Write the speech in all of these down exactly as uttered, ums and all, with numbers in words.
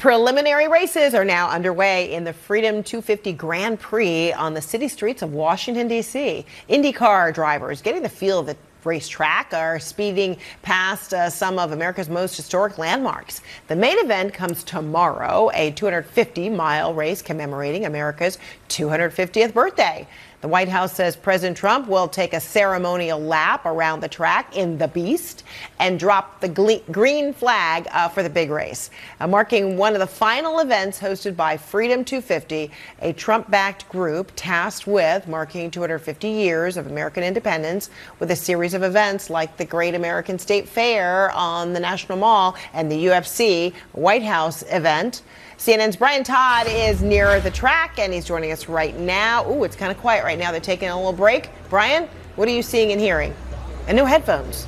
Preliminary races are now underway in the Freedom two fifty Grand Prix on the city streets of Washington, D C IndyCar drivers getting the feel of the racetrack are speeding past uh, some of America's most historic landmarks. The main event comes tomorrow, a two hundred fifty mile race commemorating America's two hundred fiftieth birthday. The White House says President Trump will take a ceremonial lap around the track in the Beast and drop the gle- green flag uh, for the big race, uh, marking one of the final events hosted by Freedom two fifty, a Trump-backed group tasked with marking two hundred fifty years of American independence with a series of events like the Great American State Fair on the National Mall and the U F C White House event. C N N's Brian Todd is near the track, and he's joining us right now. Ooh, it's kind of quiet right now. They're taking a little break. Brian, what are you seeing and hearing? And no headphones.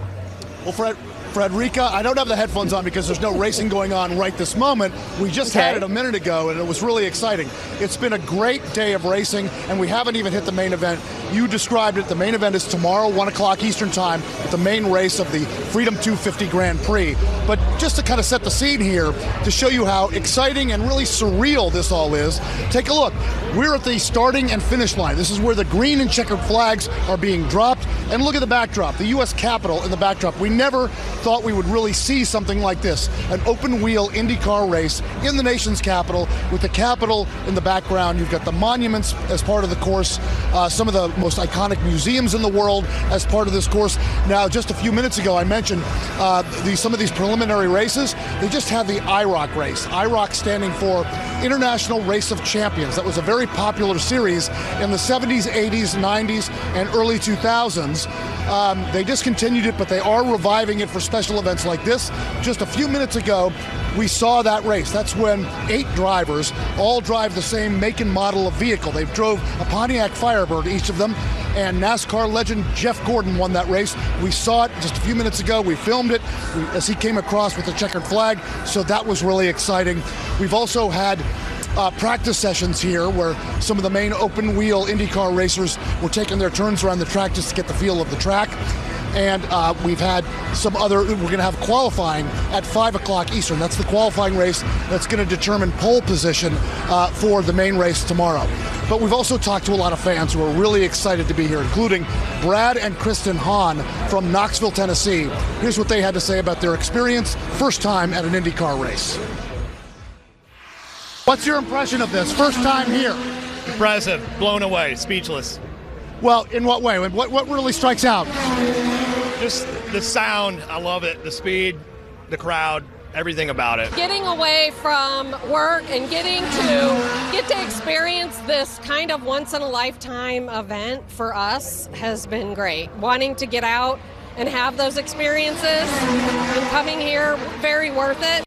Well, Fred, Frederica, I don't have the headphones on because there's no racing going on right this moment. We just Okay. had it a minute ago, and it was really exciting. It's been a great day of racing, and we haven't even hit the main event. You described it. The main event is tomorrow, one o'clock Eastern time, with the main race of the Freedom two fifty Grand Prix. But just to kind of set the scene here, to show you how exciting and really surreal this all is, take a look. We're at the starting and finish line. This is where the green and checkered flags are being dropped. And look at the backdrop, the U S Capitol in the backdrop. We never thought we would really see something like this, an open-wheel IndyCar race in the nation's capital with the Capitol in the background. You've got the monuments as part of the course, uh, some of the most iconic museums in the world as part of this course. Now, just a few minutes ago, I mentioned uh, the, some of these preliminary races. They just had the I ROC race, I ROC standing for International Race of Champions. That was a very popular series in the seventies, eighties, nineties, and early two thousands. Um, they discontinued it, but they are reviving it for special events like this. Just a few minutes ago, we saw that race. That's when eight drivers all drive the same make and model of vehicle. They drove a Pontiac Firebird, each of them, and NASCAR legend Jeff Gordon won that race. We saw it just a few minutes ago. We filmed it we, as he came across with the checkered flag, so that was really exciting. We've also had Uh, practice sessions here where some of the main open wheel IndyCar racers were taking their turns around the track just to get the feel of the track. And uh, we've had some other, we're going to have qualifying at five o'clock Eastern. That's the qualifying race that's going to determine pole position uh, for the main race tomorrow. But we've also talked to a lot of fans who are really excited to be here, including Brad and Kristen Hahn from Knoxville, Tennessee. Here's what they had to say about their experience, first time at an IndyCar race. What's your impression of this? First time here. Impressive, blown away, speechless. Well, in what way? What, what really strikes out? Just the sound, I love it. The speed, the crowd, everything about it. Getting away from work and getting to get to experience this kind of once-in-a-lifetime event for us has been great. Wanting to get out and have those experiences and coming here, very worth it.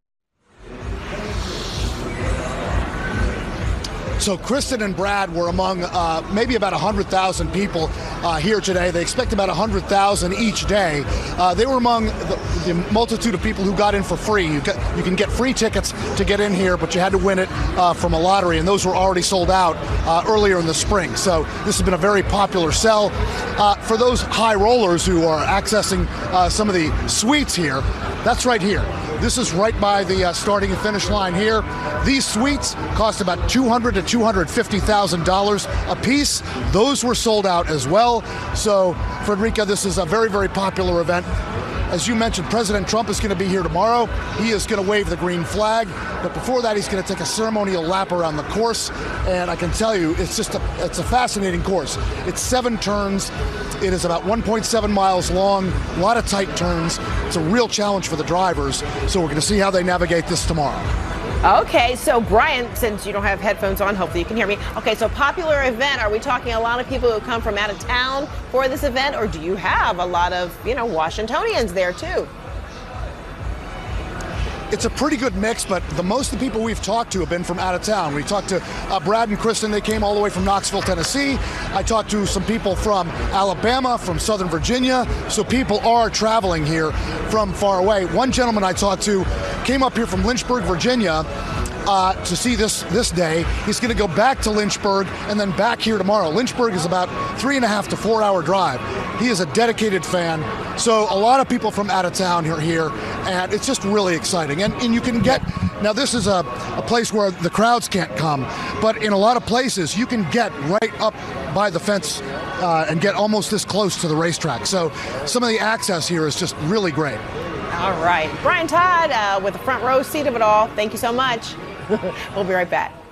So Kristen and Brad were among uh, maybe about one hundred thousand people uh, here today. They expect about one hundred thousand each day. Uh, they were among the, the multitude of people who got in for free. You, got, you can get free tickets to get in here, but you had to win it uh, from a lottery, and those were already sold out uh, earlier in the spring. So this has been a very popular sell. Uh, for those high rollers who are accessing uh, some of the suites here, that's right here. This is right by the uh, starting and finish line here. These suites cost about two hundred thousand to two hundred fifty thousand dollars a piece. Those were sold out as well. So, Frederica, this is a very, very popular event. As you mentioned, President Trump is going to be here tomorrow. He is going to wave the green flag. But before that, he's going to take a ceremonial lap around the course. And I can tell you, it's just a, it's a fascinating course. It's seven turns. It is about one point seven miles long, a lot of tight turns. It's a real challenge for the drivers. So we're going to see how they navigate this tomorrow. Okay, so Brian, since you don't have headphones on, hopefully you can hear me. Okay, so popular event, are we talking a lot of people who come from out of town for this event, or do you have a lot of, you know, Washingtonians there too? It's a pretty good mix, but the most of the people we've talked to have been from out of town. We talked to uh, Brad and Kristen. They came all the way from Knoxville, Tennessee. I talked to some people from Alabama, from Southern Virginia. So people are traveling here from far away. One gentleman I talked to came up here from Lynchburg, Virginia, uh, to see this this day. He's going to go back to Lynchburg and then back here tomorrow. Lynchburg is about three and a half to four hour drive. He is a dedicated fan. So a lot of people from out of town are here, and it's just really exciting. And, and you can get, now this is a, a place where the crowds can't come, but in a lot of places you can get right up by the fence uh, and get almost this close to the racetrack. So some of the access here is just really great. All right. Brian Todd uh, with the front row seat of it all. Thank you so much. We'll be right back.